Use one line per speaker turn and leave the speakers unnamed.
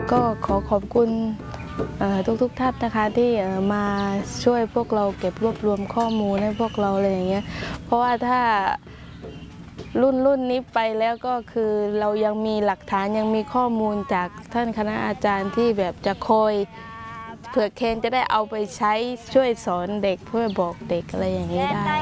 ก็ขอขอบคุณทุกท่านนะคะที่มาช่วยพวกเราเก็บรวบรวมข้อมูลให้พวกเราอะไรอย่างเงี้ยเพราะว่าถ้ารุ่นนี้ไปแล้วก็คือเรายังมีหลักฐานยังมีข้อมูลจากท่านคณะอาจารย์ที่แบบจะคอยเผื่อเคนจะได้เอาไปใช้ช่วยสอนเด็กเพื่อบอกเด็กอะไรอย่างนี้ได้